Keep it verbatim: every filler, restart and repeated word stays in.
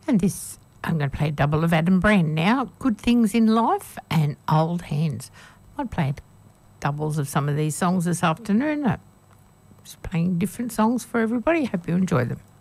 And this, I'm going to play a double of Adam Brand now. Good Things in Life and Old Hands. I'd play doubles of some of these songs this afternoon. I'm just playing different songs for everybody. Hope you enjoy them.